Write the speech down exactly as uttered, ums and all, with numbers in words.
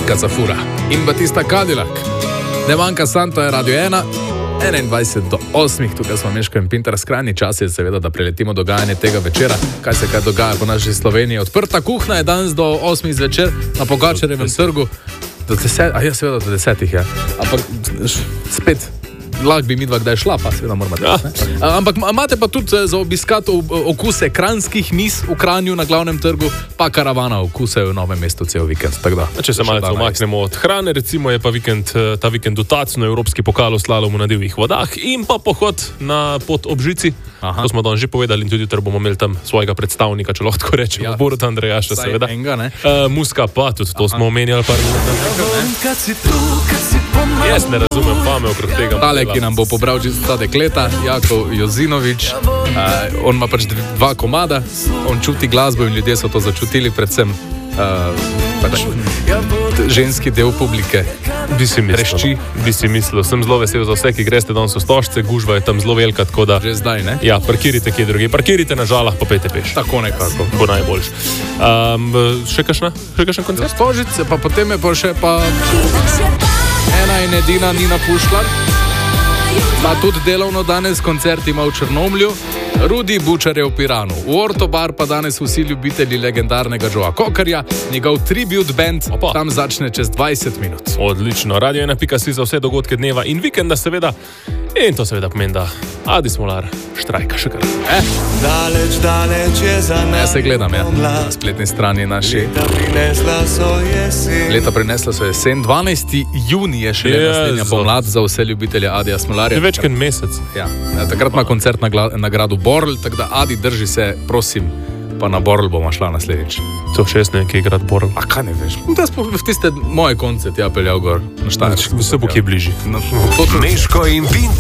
Kaca fura in Batista Cadillac. Ne manjka Santo je Radio ena, enaindvajset do osmih, tukaj smo Meško in Pintar. Skrajni čas je seveda, da preletimo dogajanje tega večera, kaj se kaj dogaja po naši Sloveniji. Odprta kuhna je danes do osmih zvečer na Pogačarjevem trgu. Do deset, a ja, seveda do desetih, ja. Ampak spet, lahko bi midva kdaj šla, pa seveda moramo ja. Ampak imate pa tudi za obiskat okuse kranjskih mis v Kranju na glavnem trgu, pa karavana okuse v Novem mestu cel vikend. Da, če se malce omaknemo od hrane, recimo je pa vikend, ta vikend v Tacnu, Evropski pokal v slalomu na divjih vodah in pa pohod na pot ob žici. Aha. To smo danes že povedali in tudi jutri bomo imeli tam svojega predstavnika, če lahko rečemo, ja. Borut Andrejaša, seveda. Enga, uh, Muska pa, tudi to Aha. smo omenjali par minut. Jaz ne razumem pame okrog tega. Tale, ki nam bo pobral čisto ta dekleta, Jako Jozinovič, uh, on ima pač dva komada, on čuti glasbo in ljudje so to začutili, predvsem uh, pač ženski del publike. Bi si mislil, bi si mislil. Sem zelo vesel za vse, ki greste danes v Stožce, gužva je tam zelo velika, tako da... Že zdaj, ne? Ja, parkirite kje drugi. Parkirite na Žalah, pa pejte peš. Tako nekako. Bo najboljš. Um, še kakšna? Še kakšen koncert? Stožice, pa potem je pa še pa... Ena in edina Nina Pušlar. Ma tudi delovno danes koncert ima v Črnomlju. Rudi Bučar je v Piranu. V Ortobar pa danes vsi ljubitelji legendarnega Joea Cockerja. Njegov tribute band Opa. Tam začne čez dvajset minut. Odlično. Radio ena pika si za vse dogodke dneva in vikenda seveda. In to seveda pomeni, da Adi Smolar štrajka še kar. Eh? Daleč, daleč je za nami. Ja se gledam, ja. Na spletni strani naši. Leta prinesla so jesen. Leta prinesla so jesen. dvanajsti junij je še naslednja pomlad za vse ljubitelje Adija Smolarja. Je več kot mesec. Ja. Ja, takrat ima koncert na, na gradu Borl, tako da Adi drži se, prosim, pa na Borl bomo šla naslednjič. To šest nekaj grad Borl. A kaj ne veš? Da smo v tiste moje konce tja peljal gor. Na Štajersko. Vse bo kje bližji. Meško in Pintar.